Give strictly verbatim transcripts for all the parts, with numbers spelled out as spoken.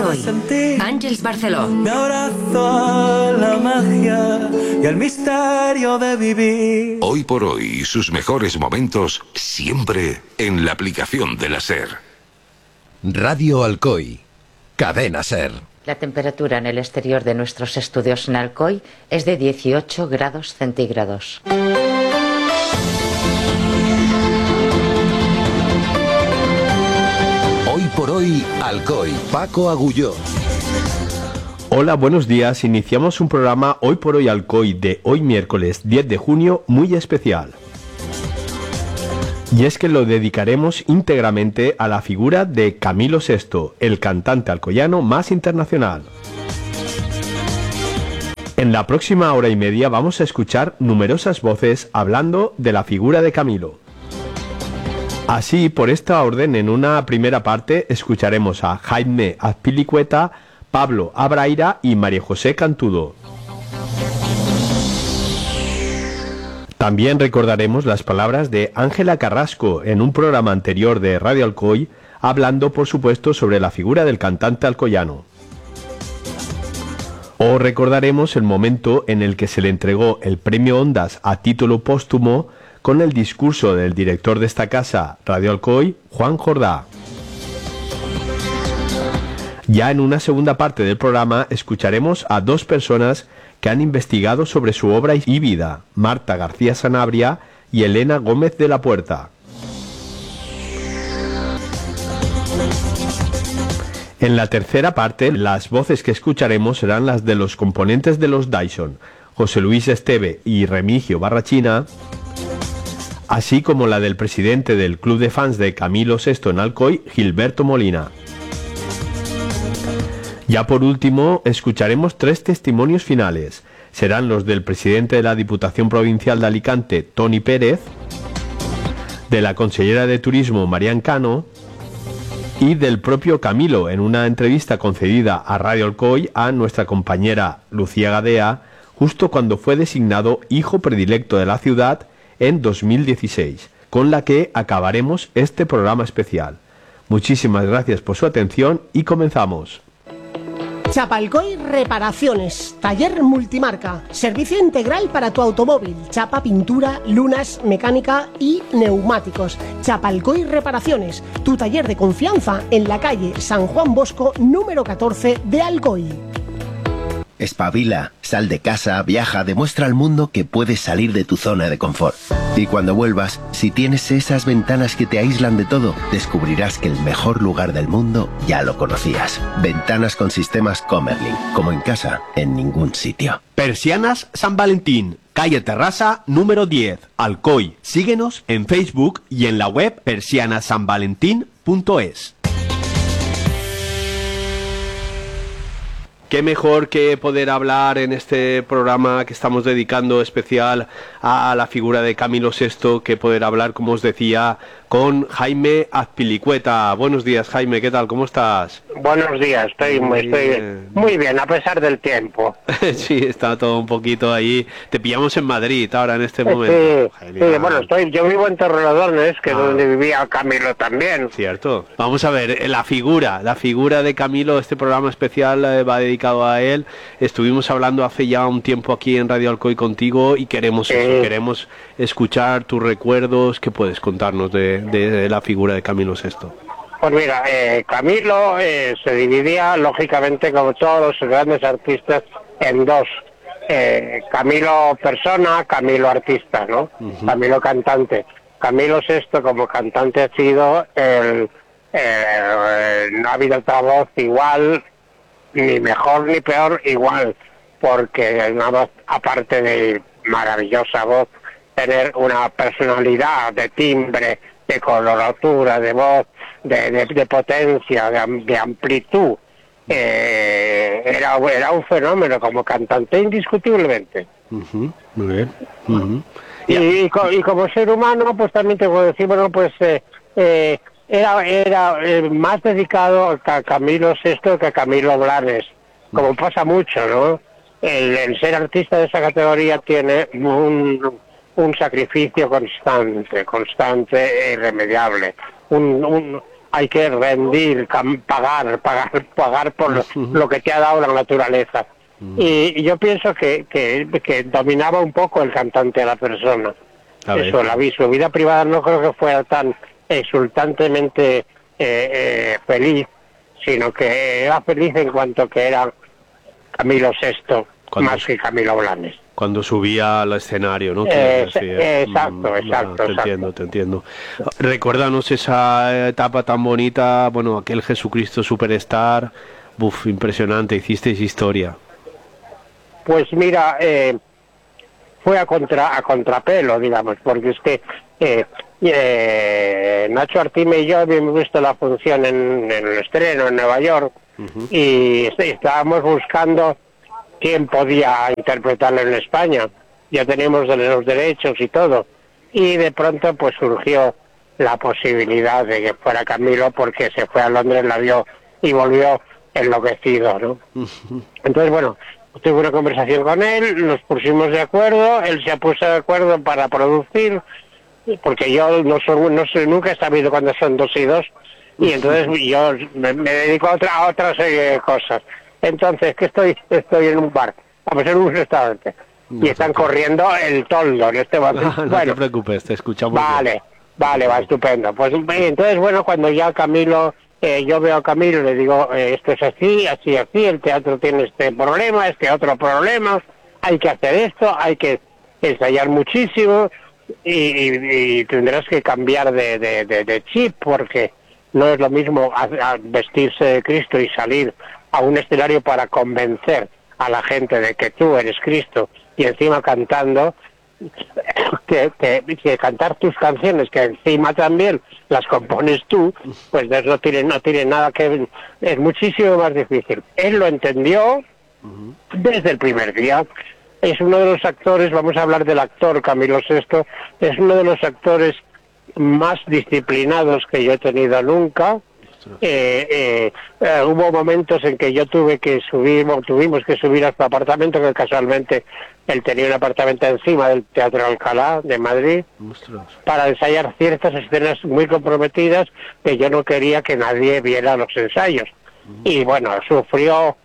Alcoy. Ángels Barceló. Me abrazo a la magia y al misterio de vivir. Hoy por hoy, sus mejores momentos siempre en la aplicación de la SER. Radio Alcoy. Cadena SER. La temperatura en el exterior de nuestros estudios en Alcoy es de dieciocho grados centígrados. Hoy por hoy, Alcoy. Paco Agulló. Hola, buenos días. Iniciamos un programa Hoy por hoy Alcoy de hoy miércoles diez de junio muy especial. Y es que lo dedicaremos íntegramente a la figura de Camilo sexto, el cantante alcoyano más internacional. En la próxima hora y media vamos a escuchar numerosas voces hablando de la figura de Camilo. Así, por esta orden, en una primera parte escucharemos a Jaime Azpilicueta, Pablo Abraira y María José Cantudo. También recordaremos las palabras de Ángela Carrasco en un programa anterior de Radio Alcoy, hablando por supuesto sobre la figura del cantante alcoyano. O recordaremos el momento en el que se le entregó el premio Ondas a título póstumo con el discurso del director de esta casa, Radio Alcoy, Juan Jordá. Ya en una segunda parte del programa escucharemos a dos personas que han investigado sobre su obra y vida, Marta García Sanabria y Elena Gómez de la Puerta. En la tercera parte, las voces que escucharemos serán las de los componentes de los Dyson, José Luis Esteve y Remigio Barrachina, así como la del presidente del club de fans de Camilo sexto en Alcoy, Gilberto Molina. Ya por último, escucharemos tres testimonios finales. Serán los del presidente de la Diputación Provincial de Alicante, Toni Pérez, de la consellera de Turismo, Marian Cano, y del propio Camilo, en una entrevista concedida a Radio Alcoy a nuestra compañera Lucía Gadea, justo cuando fue designado hijo predilecto de la ciudad en dos mil dieciséis, con la que acabaremos este programa especial. Muchísimas gracias por su atención y comenzamos. Chapalcoy Reparaciones, taller multimarca, servicio integral para tu automóvil, chapa, pintura, lunas, mecánica y neumáticos. Chapalcoy Reparaciones, tu taller de confianza en la calle San Juan Bosco, número catorce de Alcoy. Espabila, sal de casa, viaja, demuestra al mundo que puedes salir de tu zona de confort. Y cuando vuelvas, si tienes esas ventanas que te aíslan de todo, descubrirás que el mejor lugar del mundo ya lo conocías. Ventanas con sistemas Comerlin, como en casa, en ningún sitio. Persianas San Valentín, calle Terrassa, número diez, Alcoy. Síguenos en Facebook y en la web persianas san valentín punto es. Qué mejor que poder hablar en este programa que estamos dedicando especial a la figura de Camilo sexto, que poder hablar, como os decía, con Jaime Azpilicueta. Buenos días, Jaime, ¿qué tal? ¿Cómo estás? Buenos días, estoy muy, estoy bien. muy bien, a pesar del tiempo. Sí, está todo un poquito ahí. Te pillamos en Madrid ahora en este momento. Sí, sí, bueno, estoy, yo vivo en Torrelodones, que es ah. donde vivía Camilo también. Cierto. Vamos a ver, la figura, la figura de Camilo, este programa especial eh, va dedicado a él. Estuvimos hablando hace ya un tiempo aquí en Radio Alcoy contigo y queremos sí. eso, queremos escuchar tus recuerdos. ¿Qué puedes contarnos de, de, de la figura de Camilo sexto? Pues mira, eh, Camilo eh, se dividía, lógicamente, como todos los grandes artistas, en dos. Eh, Camilo persona, Camilo artista, ¿no? Uh-huh. Camilo cantante. Camilo sexto como cantante ha sido el... Eh, no ha habido otra voz igual, ni mejor ni peor, igual, porque una voz, aparte de maravillosa voz, tener una personalidad de timbre, de coloratura, de voz, de, de, de potencia, de, de amplitud, eh, era, era un fenómeno como cantante indiscutiblemente. Uh-huh, muy bien. Uh-huh. Y, y, y como ser humano, pues también te puedo decir, bueno, pues eh, eh, era, era eh, más dedicado a Camilo sexto que a Camilo Blanes, como uh-huh. pasa mucho, ¿no? El, el ser artista de esa categoría tiene un, un sacrificio constante, constante e irremediable. Un, un, hay que rendir, cam- pagar, pagar, pagar por lo, lo que te ha dado la naturaleza. Y, y yo pienso que, que, que dominaba un poco el cantante a la persona. A ver. Eso, la vi, su vida privada no creo que fuera tan exultantemente eh, eh, feliz, sino que era feliz en cuanto que era Camilo sexto, Cuando más que Camilo Blanes. Cuando subía al escenario, ¿no? Eh, Quieres decir. exacto, Mm, exacto, Te exacto. entiendo, te entiendo. Recuérdanos esa etapa tan bonita, bueno, aquel Jesucristo Superstar, buf, impresionante, hicisteis historia. Pues mira, eh, fue a contra a contrapelo, digamos, porque es que eh, eh, Nacho Artime y yo habíamos visto la función en, en el estreno en Nueva York y est- estábamos buscando quién podía interpretarlo en España. Ya teníamos de los derechos y todo. Y de pronto pues surgió la posibilidad de que fuera Camilo porque se fue a Londres, la vio y volvió enloquecido, ¿no? Entonces, bueno, tuve una conversación con él, nos pusimos de acuerdo, él se puso de acuerdo para producir, porque yo no soy, no sé, nunca he sabido cuándo son dos y dos, y entonces yo me, me dedico a otra, a otra serie de cosas. Entonces, que estoy estoy en un bar, vamos, en un restaurante, y están corriendo el toldo en este momento. No Bueno, te preocupes, te escuchamos. vale, bien. vale, va, estupendo. Pues entonces, bueno, cuando ya Camilo, eh, yo veo a Camilo, le digo, eh, esto es así, así, así, el teatro tiene este problema, este otro problema, hay que hacer esto, hay que ensayar muchísimo y, y- y tendrás que cambiar de, de- de- de chip porque no es lo mismo a- a vestirse de Cristo y salir a un escenario para convencer a la gente de que tú eres Cristo y encima cantando, que, que, que cantar tus canciones, que encima también las compones tú, pues de eso no tiene, no tiene nada que ver, es muchísimo más difícil. Él lo entendió desde el primer día. Es uno de los actores, vamos a hablar del actor Camilo sexto, es uno de los actores más disciplinados que yo he tenido nunca. Eh, eh, eh, hubo momentos en que yo tuve que subir, o tuvimos que subir a su apartamento, que casualmente él tenía un apartamento encima del Teatro Alcalá de Madrid, Ostras. para ensayar ciertas escenas muy comprometidas que yo no quería que nadie viera los ensayos. Y bueno, sufrió,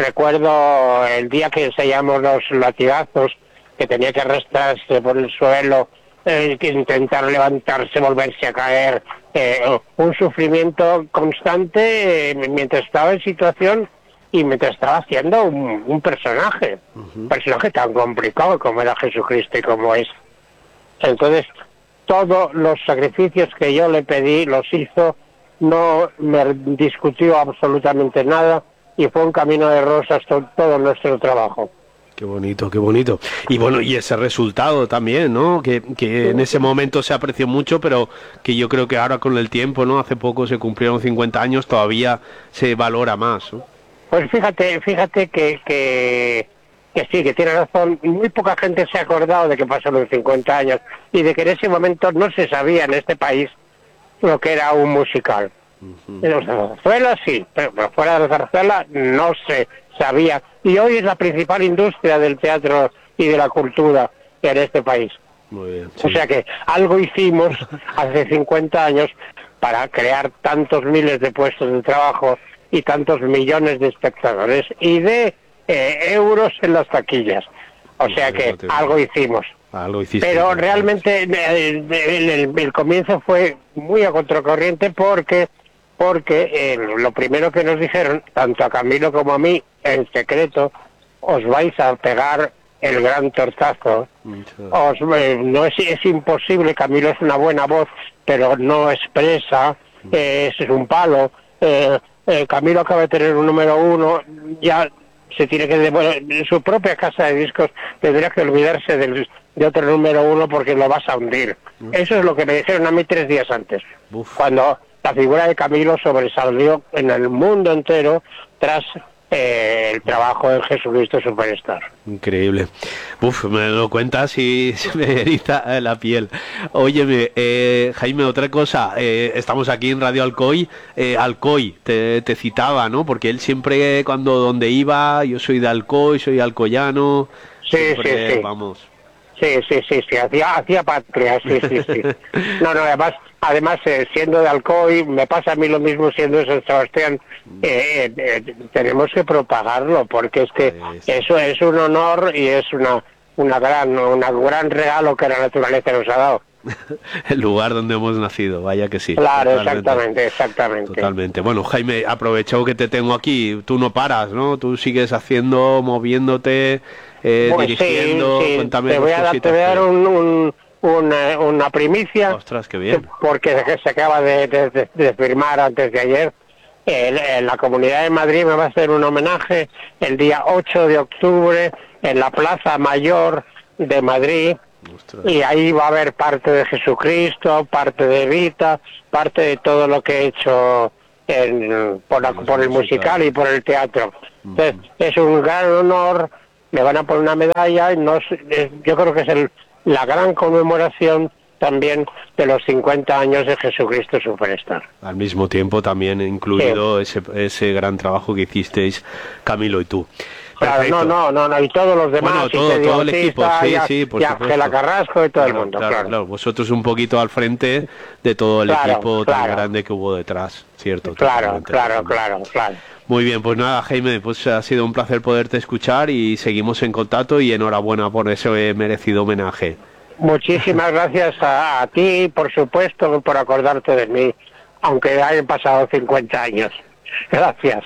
recuerdo el día que ensayamos los latigazos, que tenía que arrastrarse por el suelo, eh, que intentar levantarse, volverse a caer, eh, un sufrimiento constante eh, mientras estaba en situación y mientras estaba haciendo un, un personaje, un personaje tan complicado como era Jesucristo y como es. Entonces, todos los sacrificios que yo le pedí los hizo, no me discutió absolutamente nada y fue un camino de rosas to- todo nuestro trabajo. Qué bonito, qué bonito. Y bueno, y ese resultado también, ¿no? Que, que en ese momento se apreció mucho, pero que yo creo que ahora con el tiempo, ¿no? Hace poco se cumplieron cincuenta años, todavía se valora más, ¿no? Pues fíjate, fíjate que, que, que sí, que tiene razón. Muy poca gente se ha acordado de que pasaron cincuenta años y de que en ese momento no se sabía en este país lo que era un musical. En los de Zarzuela sí, pero, pero fuera de la Zarzuela no se sabía. Y hoy es la principal industria del teatro y de la cultura en este país. Muy bien. O sea que algo hicimos hace cincuenta años para crear tantos miles de puestos de trabajo y tantos millones de espectadores y de eh, euros en las taquillas. O sea que algo hicimos. Algo hiciste. Pero realmente eh, el, el- el comienzo fue muy a contracorriente porque porque eh, lo primero que nos dijeron, tanto a Camilo como a mí, en secreto, os vais a pegar el gran tortazo. Os, eh, no es, es imposible, Camilo es una buena voz, pero no expresa, eh, es un palo. Eh, eh, Camilo acaba de tener un número uno, ya se tiene que, bueno, en su propia casa de discos tendría que olvidarse del, de otro número uno porque lo vas a hundir. Eso es lo que me dijeron a mí tres días antes, cuando la figura de Camilo sobresalió en el mundo entero tras eh, el trabajo de Jesucristo Superstar. Increíble. Uf, me lo cuentas y se me eriza la piel. Óyeme, eh, Jaime, otra cosa. Eh, estamos aquí en Radio Alcoy. Eh, Alcoy te, te citaba, ¿no? Porque él siempre, cuando donde iba, yo soy de Alcoy, soy alcoyano. Sí, siempre, sí, sí. Vamos. Sí, sí, sí, sí, hacía, hacía patria, sí, sí, sí. No, no, además, además eh, siendo de Alcoy, me pasa a mí lo mismo siendo de San Sebastián, eh, eh, tenemos que propagarlo, porque es que eso es un honor y es una, una gran, una gran regalo que la naturaleza nos ha dado. El lugar donde hemos nacido, vaya que sí. Claro, totalmente, exactamente, exactamente. Totalmente. Bueno, Jaime, aprovecho que te tengo aquí, tú no paras, ¿no? Tú sigues haciendo, moviéndote, eh, pues dirigiendo, sí, sí. cuéntame Te voy a dar, te voy a dar un, un, una, una primicia. Ostras, qué bien. Porque se acaba de, de, de firmar antes de ayer. El, el, la Comunidad de Madrid me va a hacer un homenaje el día ocho de octubre en la Plaza Mayor de Madrid. Ostras. Y ahí va a haber parte de Jesucristo, parte de Evita, parte de todo lo que he hecho en, por, la, por el musical y por el teatro. Entonces, uh-huh. es un gran honor, me van a poner una medalla y no, yo creo que es el, la gran conmemoración también de los cincuenta años de Jesucristo Superstar. Al mismo tiempo también incluido sí. ese, ese gran trabajo que hicisteis Camilo y tú. Claro, no, no, no, no, y todos los demás, bueno, todo, y todo el equipo, sí, y, sí, por y supuesto. Ángela Carrasco y todo claro, el mundo, claro, claro. claro. Vosotros un poquito al frente de todo el claro, equipo claro. tan grande que hubo detrás, ¿cierto? Claro, claro, claro, claro. Muy bien, pues nada, Jaime, pues ha sido un placer poderte escuchar y seguimos en contacto y enhorabuena por ese merecido homenaje. Muchísimas gracias a, a ti, por supuesto, por acordarte de mí, aunque hayan pasado cincuenta años. Gracias.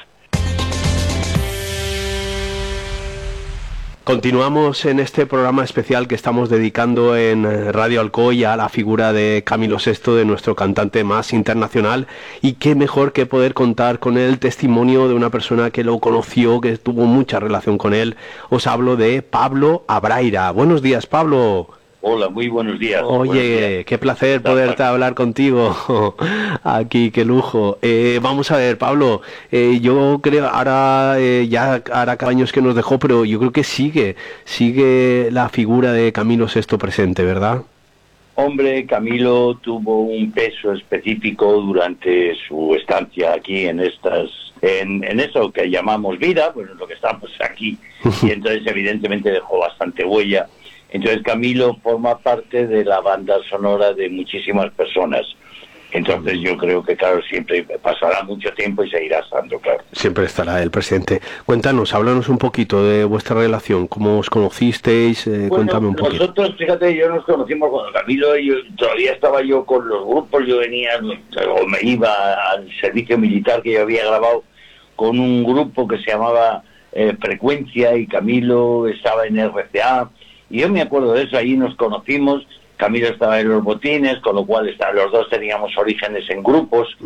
Continuamos en este programa especial que estamos dedicando en Radio Alcoy a la figura de Camilo sexto, de nuestro cantante más internacional, y qué mejor que poder contar con el testimonio de una persona que lo conoció, que tuvo mucha relación con él. Os hablo de Pablo Abraira. Buenos días, Pablo. Hola, muy buenos días. Oye, buenos días. Qué placer poderte hablar contigo aquí, qué lujo. Eh, vamos a ver, Pablo, eh, yo creo, ahora eh, ya hará años que nos dejó, pero yo creo que sigue, sigue la figura de Camilo sexto presente, ¿verdad? Hombre, Camilo tuvo un peso específico durante su estancia aquí en estas, en, en eso que llamamos vida, pues lo que estamos aquí, y entonces evidentemente dejó bastante huella. Entonces Camilo forma parte de la banda sonora de muchísimas personas. Entonces yo creo que, claro, siempre pasará mucho tiempo y seguirá estando, claro. Siempre estará el presidente. Cuéntanos, háblanos un poquito de vuestra relación, cómo os conocisteis, eh, bueno, cuéntame un poquito. Nosotros, fíjate, yo nos conocimos cuando Camilo, y yo, todavía estaba yo con los grupos, yo venía, o me iba al servicio militar que yo había grabado con un grupo que se llamaba eh, Frecuencia, y Camilo estaba en R C A. Y yo me acuerdo de eso, ahí nos conocimos, Camilo estaba en los botines, con lo cual está, los dos teníamos orígenes en grupos,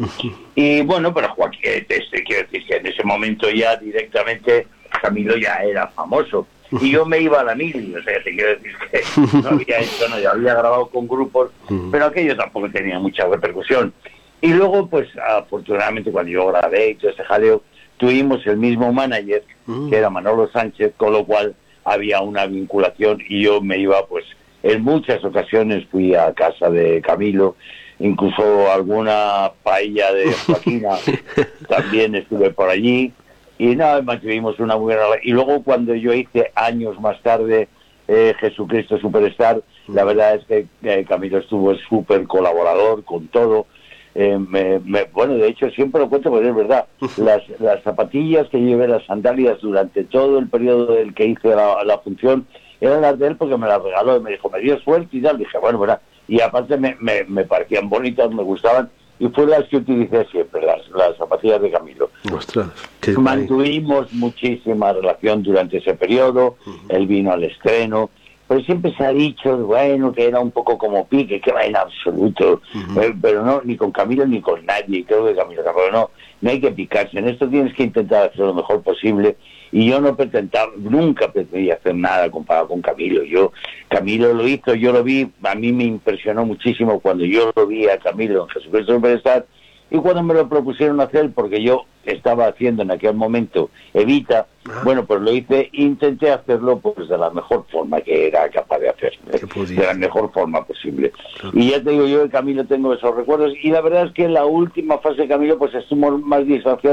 y bueno, pero Joaquín, este, quiero decir que en ese momento ya directamente Camilo ya era famoso, y yo me iba a la mili, o sea, te quiero decir que no había hecho, no, ya había grabado con grupos, pero aquello tampoco tenía mucha repercusión. Y luego, pues, afortunadamente, cuando yo grabé y todo ese jaleo, tuvimos el mismo manager, que era Manolo Sánchez, con lo cual había una vinculación, y yo me iba, pues, en muchas ocasiones fui a casa de Camilo, incluso alguna paella de Joaquina, también estuve por allí, y nada, mantuvimos una muy buena relación. Y luego cuando yo hice años más tarde eh, Jesucristo Superstar, la verdad es que eh, Camilo estuvo súper colaborador con todo. Eh, me, me, bueno, de hecho siempre lo cuento porque es verdad, las, las zapatillas que llevé, las sandalias durante todo el periodo del que hice la, la función, eran las de él porque me las regaló y me dijo, me dio suerte y tal. Dije, bueno, verdad, y aparte me, me, me parecían bonitas, me gustaban, y fue las que utilicé siempre, las, las zapatillas de Camilo. Ostras, qué mantuvimos muchísima relación durante ese periodo. Uh-huh. Él vino al estreno, pero siempre se ha dicho, bueno, que era un poco como Pique, que va en absoluto, uh-huh. eh, pero no, ni con Camilo ni con nadie. Creo que Camilo, pero no, no hay que picarse, en esto tienes que intentar hacer lo mejor posible, y yo no pretendía, nunca pretendía hacer nada comparado con Camilo. Yo, Camilo lo hizo, yo lo vi, a mí me impresionó muchísimo cuando yo lo vi a Camilo en Jesucristo Superstar, y cuando me lo propusieron hacer, porque yo estaba haciendo en aquel momento Evita, ah. bueno, pues lo hice, intenté hacerlo pues de la mejor forma que era capaz de hacer, de la mejor forma posible. Claro. Y ya te digo, yo de Camilo tengo esos recuerdos, y la verdad es que en la última fase de Camilo pues estuvimos más distanciados,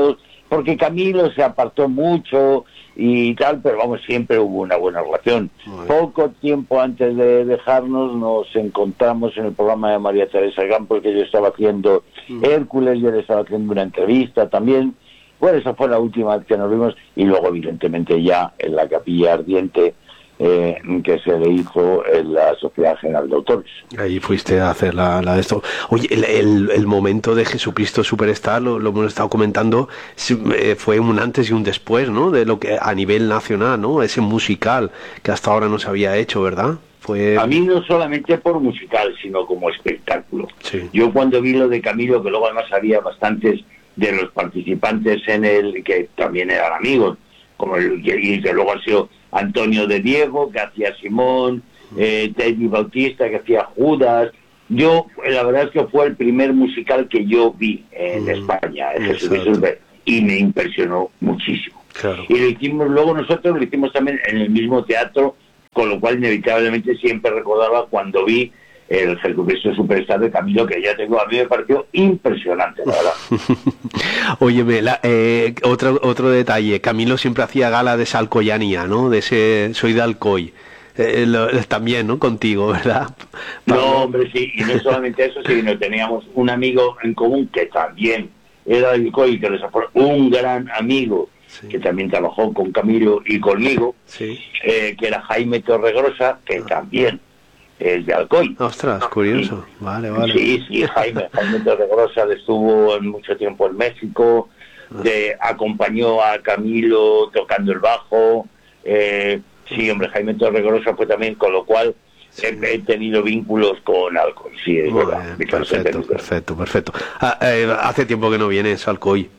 porque Camilo se apartó mucho y tal, pero vamos, siempre hubo una buena relación. Poco tiempo antes de dejarnos nos encontramos en el programa de María Teresa Campos, que yo estaba haciendo mm. Hércules, y él estaba haciendo una entrevista también. Bueno, esa fue la última vez que nos vimos, y luego evidentemente ya en la Capilla Ardiente, eh, que se le hizo en la Sociedad General de Autores. Ahí fuiste a hacer la, la de esto. Oye, el, el, el momento de Jesucristo Superstar, lo, lo hemos estado comentando, fue un antes y un después, ¿no? De lo que a nivel nacional, ¿no? Ese musical que hasta ahora no se había hecho, ¿verdad? Fue... A mí no solamente por musical, sino como espectáculo. Sí. Yo cuando vi lo de Camilo, que luego además había bastantes de los participantes en el, que también eran amigos, como el, y que luego han sido Antonio de Diego, que hacía Simón, eh, Teddy Bautista, que hacía Judas. Yo, la verdad es que fue el primer musical que yo vi en mm, España, en Jesucristo, y me impresionó muchísimo. Claro. Y lo hicimos luego nosotros, lo hicimos también en el mismo teatro, con lo cual inevitablemente siempre recordaba cuando vi el Jesucristo Superstar de Camilo, que ya tengo, a mí me pareció impresionante, la verdad. Óyeme, la, eh, otro otro detalle, Camilo siempre hacía gala de esa alcoyanía, ¿no? De ese soy de Alcoy. Eh, lo, también, ¿no? Contigo, ¿verdad? No, hombre, sí, y no solamente eso, sino teníamos un amigo en común que también era de Alcoy, que fue un gran amigo, sí, que también trabajó con Camilo y conmigo, sí, eh, que era Jaime Torregrosa, que también es de Alcoy. Ostras, curioso. Sí. Vale, vale. Sí, sí, Jaime, Jaime Torregrosa estuvo en mucho tiempo en México, de, acompañó a Camilo tocando el bajo. Eh, sí, hombre, Jaime Torregrosa fue también, con lo cual sí, he, he tenido vínculos con Alcoy. Sí, es Muy verdad. Bien, perfecto, perfecto, perfecto. Ah, eh, hace tiempo que no vienes a Alcoy.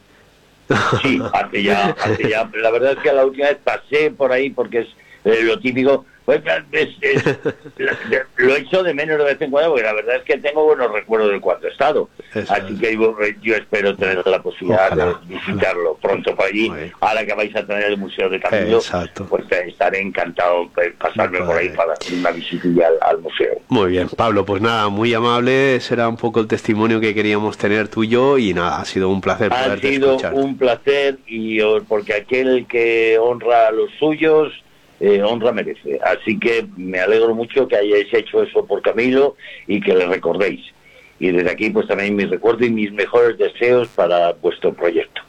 Sí, hace ya, hace ya. La verdad es que la última vez pasé por ahí porque es eh, lo típico. Pues, es, es, lo he hecho de menos de vez en cuando, porque la verdad es que tengo buenos recuerdos del cuarto estado. Eso Así es. que yo, yo espero tener la posibilidad ojalá, de visitarlo ojalá. pronto por allí. Ahora que vais a tener el Museo de Camilo, Exacto. pues estaré encantado de pasarme por ahí para hacer una visitilla al, al museo. Muy bien, Pablo, pues nada, muy amable, será un poco el testimonio que queríamos tener tú y yo, y nada, ha sido un placer ha poderte sido escuchar. un placer, y porque aquel que honra a los suyos, Eh, honra merece. Así que me alegro mucho que hayáis hecho eso por Camilo y que le recordéis. Y desde aquí pues también mis recuerdos y mis mejores deseos para vuestro proyecto.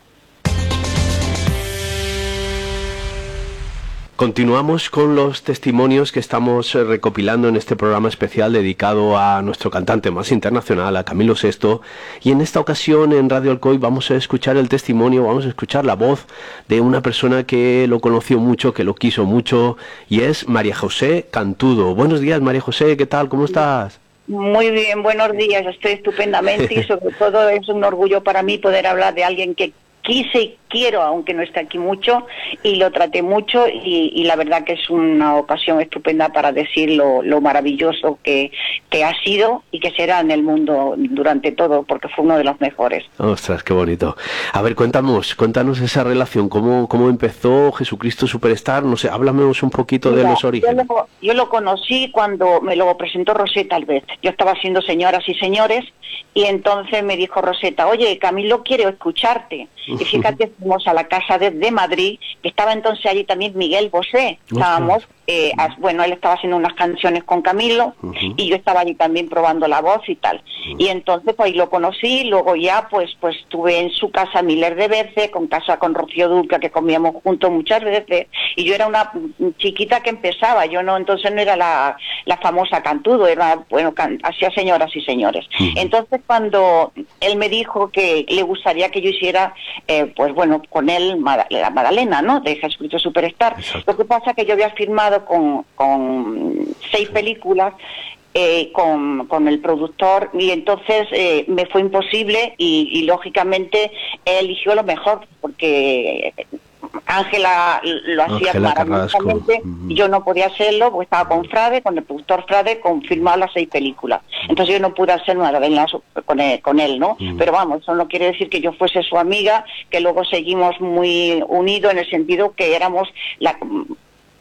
Continuamos con los testimonios que estamos recopilando en este programa especial dedicado a nuestro cantante más internacional, a Camilo sexto, y en esta ocasión en Radio Alcoy vamos a escuchar el testimonio, vamos a escuchar la voz de una persona que lo conoció mucho, que lo quiso mucho, y es María José Cantudo. Buenos días, María José, ¿qué tal? ¿Cómo estás? Muy bien, buenos días, estoy estupendamente y sobre todo es un orgullo para mí poder hablar de alguien que quise y quiero, aunque no esté aquí mucho, y lo traté mucho, y, y la verdad que es una ocasión estupenda para decir lo, lo maravilloso que, que ha sido y que será en el mundo durante todo, porque fue uno de los mejores. Ostras, qué bonito. A ver, cuéntanos, cuéntanos esa relación, cómo, cómo empezó Jesucristo Superstar, no sé, háblanos un poquito Mira, de los orígenes. Yo lo, yo lo conocí cuando me lo presentó Rosetta Albert. Yo estaba siendo Señoras y Señores, y entonces me dijo Rosetta, oye, Camilo quiere escucharte. Y fíjate, fuimos a la casa de, de Madrid, que estaba entonces allí también Miguel Bosé. Estábamos, eh, a, bueno, él estaba haciendo unas canciones con Camilo, uh -huh. y yo estaba allí también probando la voz y tal. Uh -huh. Y entonces pues lo conocí, luego ya pues pues estuve en su casa miles de veces, con casa con Rocío Dúrcal, que comíamos juntos muchas veces, y yo era una chiquita que empezaba, yo no, entonces no era la, la famosa Cantudo, era, bueno, can, hacía Señoras y Señores. Uh -huh. Entonces cuando él me dijo que le gustaría que yo hiciera, eh, pues bueno, con él la Magdalena, ¿no?, de Jesucristo Superstar. Exacto. Lo que pasa es que yo había firmado con, con seis películas, eh, con, con el productor, y entonces eh, me fue imposible, y, y lógicamente él eligió lo mejor, porque Ángela lo hacía maravillosamente, y yo no podía hacerlo porque estaba con Frade, con el productor Frade, confirmado las seis películas. Entonces yo no pude hacer nada con él, con él, ¿no? Uh-huh. Pero vamos, eso no quiere decir que yo fuese su amiga, que luego seguimos muy unidos en el sentido que éramos la...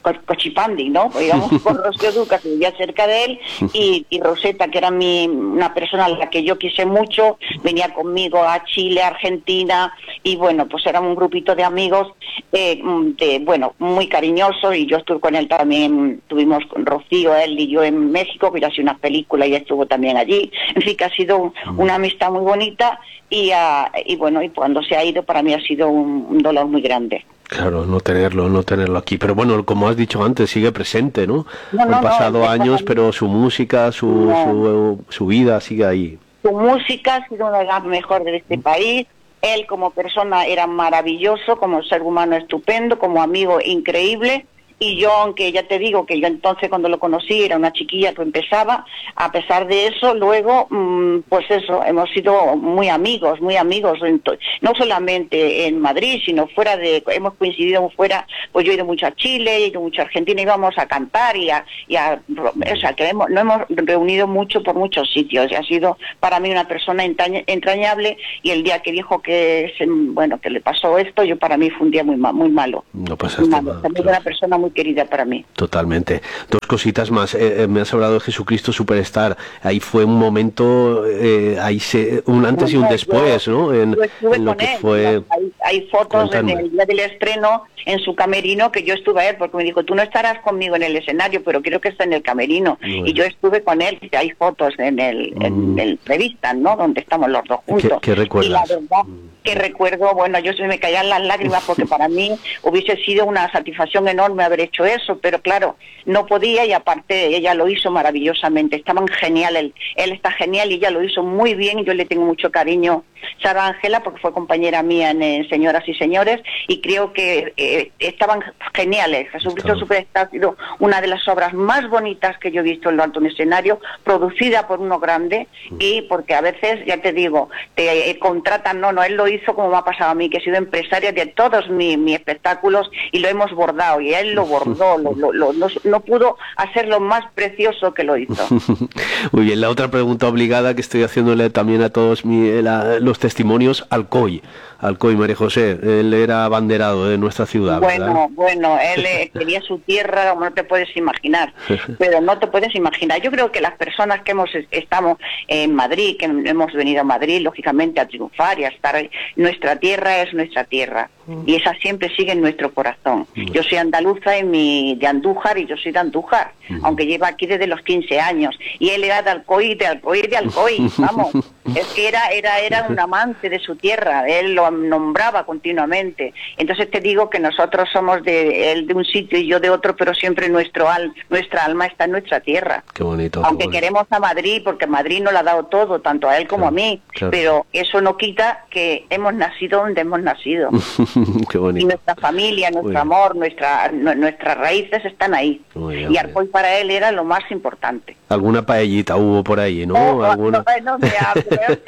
co cochipandi, ¿no? Pues íbamos con Rocío Dúrcal, que vivía cerca de él, y, y Roseta, que era mi, una persona a la que yo quise mucho, venía conmigo a Chile, a Argentina, y bueno, pues era un grupito de amigos, eh, de, bueno, muy cariñosos, y yo estuve con él también, tuvimos con Rocío, él y yo en México, que yo hacía una película y estuvo también allí, en fin, que ha sido una amistad muy bonita, y, uh, y bueno, y cuando se ha ido para mí ha sido un, un dolor muy grande. Claro, no tenerlo, no tenerlo aquí. Pero bueno, como has dicho antes, sigue presente, ¿no? no Han no, pasado no, años, pero su música, su, no. su, su vida sigue ahí. Su música ha sido una de las mejores de este país. Él como persona era maravilloso, como ser humano estupendo, como amigo increíble. Y yo, aunque ya te digo que yo entonces cuando lo conocí era una chiquilla que empezaba, a pesar de eso, luego, mmm, pues eso, hemos sido muy amigos, muy amigos, no solamente en Madrid, sino fuera de, hemos coincidido fuera, pues yo he ido mucho a Chile, he ido mucho a Argentina, íbamos a cantar y a, y a o sea, que hemos, nos hemos reunido mucho por muchos sitios, y ha sido para mí una persona entrañable, y el día que dijo que, se, bueno, que le pasó esto, yo para mí fue un día muy, muy malo. No pasaste malo. mal, También claro. Una persona muy querida para mí. Totalmente. Dos cositas más. Eh, eh, me has hablado de Jesucristo Superstar. Ahí fue un momento, eh, ahí se, un antes y un después, yo, ¿no? En, yo estuve en lo con que él. fue. Hay, hay fotos Cuéntame. en el día del estreno en su camerino que yo estuve a él, porque me dijo, tú no estarás conmigo en el escenario, pero quiero que esté en el camerino. Bueno. Y yo estuve con él, y hay fotos en el, Mm. en el revista, ¿no? Donde estamos los dos juntos. ¿Qué, qué recuerdas? Y la verdad que recuerdo, bueno, yo se me caían las lágrimas porque para mí hubiese sido una satisfacción enorme haber hecho eso, pero claro, no podía, y aparte ella lo hizo maravillosamente, estaban genial, él, él está genial y ella lo hizo muy bien, yo le tengo mucho cariño, Sara Ángela, porque fue compañera mía en eh, Señoras y Señores, y creo que eh, estaban geniales. Jesucristo Claro. Superstar ha sido una de las obras más bonitas que yo he visto en lo alto en escenario, producida por uno grande, y porque a veces, ya te digo, te eh, contratan, no, no, él lo hizo como me ha pasado a mí, que he sido empresaria de todos mis, mis espectáculos, y lo hemos bordado, y él lo bordó, lo, lo, lo, no, no pudo hacerlo más precioso que lo hizo. Muy bien, la otra pregunta obligada que estoy haciéndole también a todos mi, la, los testimonios, Alcoy. Alcoy, María José, él era abanderado de nuestra ciudad, Bueno, ¿verdad? bueno, él eh, quería su tierra como no te puedes imaginar, pero no te puedes imaginar. Yo creo que las personas que hemos estamos en Madrid, que hemos venido a Madrid, lógicamente, a triunfar y a estar ahí, nuestra tierra es nuestra tierra, y esa siempre sigue en nuestro corazón. Yo soy andaluza y mi, de Andújar, y yo soy de Andújar, aunque lleva aquí desde los quince años, y él era de Alcoy, de Alcoy, de Alcoy, vamos, es que era, era, era un amante de su tierra, él lo nombraba continuamente. Entonces te digo que nosotros somos de él de un sitio y yo de otro, pero siempre nuestro al, nuestra alma está en nuestra tierra. Qué bonito. Aunque qué bonito. queremos a Madrid, porque Madrid nos lo ha dado todo, tanto a él como Claro, a mí, claro. pero eso no quita que hemos nacido donde hemos nacido. Qué Y bonito. nuestra familia, nuestro bien. amor, nuestra, nu- nuestras raíces están ahí. Muy bien, Y muy Arcoy para él era lo más importante. Alguna paellita hubo por ahí, ¿no? Oh, ¿Alguna? no, no me hables.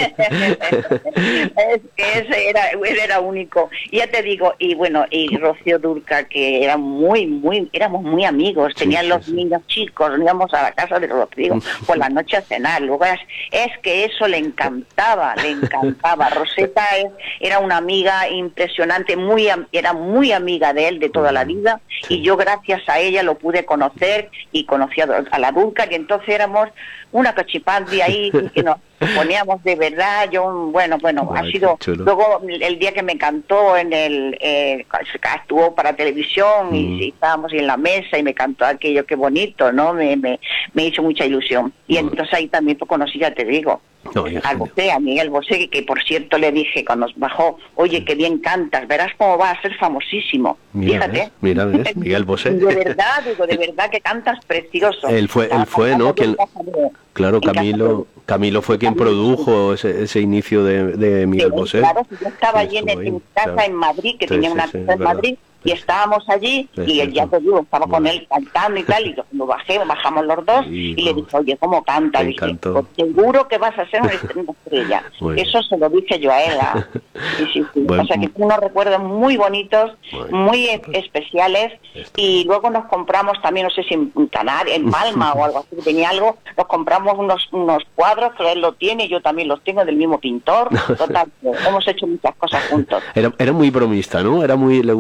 Es que ese era, él era único. Y ya te digo, y bueno, y Rocío Dúrcal, que era muy, muy, éramos muy amigos, Sí, tenían sí, los sí. niños chicos, íbamos a la casa de Rocío por la noche a cenar. Luego es, es que eso le encantaba, le encantaba. Roseta es, era una amiga impresionante, muy am- era muy amiga de él de toda la vida, Sí. y yo gracias a ella lo pude conocer y conocí a, a la Dúrcal, y entonces éramos una cachipandi ahí que nos poníamos de verdad. Yo, bueno, bueno, Guay, ha sido, qué chulo. luego el día que me cantó en el, eh, actuó para televisión, y, Mm. y estábamos en la mesa y me cantó aquello, qué bonito, ¿no? Me, me, me hizo mucha ilusión. Y Mm. entonces ahí también pues, conocí, ya te digo, No, ya, al genial. Bosé, a Miguel Bosé, que, que por cierto le dije cuando nos bajó, oye, qué bien cantas, verás cómo va a ser famosísimo. Mira, Fíjate. ves, mira, ves, Miguel Bosé. De verdad, digo, de verdad que cantas precioso. Él fue- él Estaba fue, ¿no? cantando Quien- en casa de- Claro, en casa Camilo, Camilo fue quien produjo ese, ese inicio de, de Miguel de- Bosé. Claro, yo estaba allí en, Estuvo ahí, en casa claro. en Madrid, que Sí, tenía sí, una sí, casa es en verdad. Madrid, y estábamos allí, Es y cierto. ya te digo, estaba con Bueno. él cantando y tal, y yo cuando bajé, bajamos los dos, Y y, le vamos. dije, oye, ¿cómo canta? Te Dije, encantó. "Pues seguro que vas a ser una estrella- una estrella. Muy bien. Eso se lo dije yo a él. a- sí, sí, sí. Bueno, O sea que tengo unos recuerdos muy bonitos, Bueno. muy e- especiales, Esto. y luego nos compramos también, no sé si en Canarias, en Palma o algo así, que tenía algo, nos compramos unos unos cuadros, que él lo tiene, yo también los tengo, del mismo pintor. Total, hemos hecho muchas cosas juntos. Era, era muy bromista, ¿no? Era muy, le gustaba mucho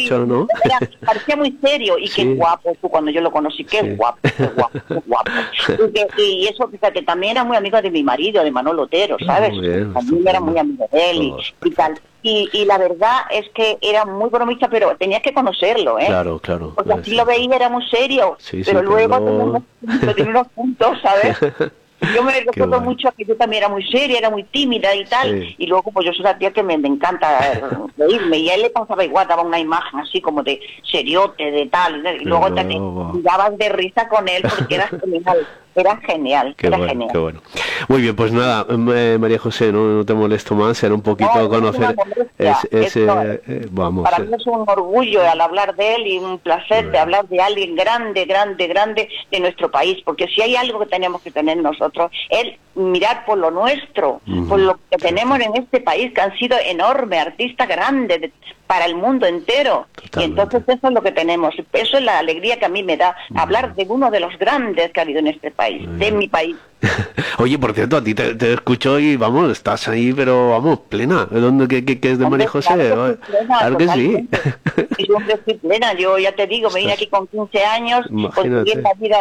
mucho, ¿no? Era, parecía muy serio y Sí. qué guapo, tú, cuando yo lo conocí, qué Sí. guapo, qué guapo, qué guapo. Y, que- y eso, fíjate, también era muy amigo de mi marido, de Manolo Otero, ¿sabes? Muy bien, También era muy amigo de él y, y tal. Y, y la verdad es que era muy bromista, pero tenías que conocerlo, ¿eh? Claro, claro. Porque así lo veía, era muy serio, Sí, sí, pero pero luego luego- tenía unos puntos, tenía unos puntos, ¿sabes? Yo me recuerdo guay. mucho que yo también era muy seria, era muy tímida y tal, Sí. y luego pues yo soy una tía que me, me encanta reírme, y a él le pasaba igual, daba una imagen así como de seriote, de tal, y luego Pero- también dabas de risa con él porque era genial, era genial, Qué era bueno, genial. qué bueno. Muy bien, pues nada, eh, María José, no, no te molesto más, era un poquito No, no es conocer una molestia, ese, ese, esto- eh, vamos, Para eh, mí es un orgullo al hablar de él y un placer de hablar de alguien grande, grande, grande de nuestro país, porque si hay algo que tenemos que tener nosotros, es mirar por lo nuestro, Ujú. por lo que tenemos en este país, que han sido enormes, artistas grandes de- para el mundo entero. Y entonces eso es lo que tenemos. Eso es la alegría que a mí me da, hablar de uno de los grandes que ha habido en este país, de mi país. Oye, por cierto, a ti te, te escucho y vamos, estás ahí, pero vamos, plena. ¿De dónde, qué, qué- qué es de María José? Claro que, plena, Claro que sí. totalmente. Y yo hombre, estoy plena, yo ya te digo, me vine aquí con quince años, Imagínate. conseguí la vida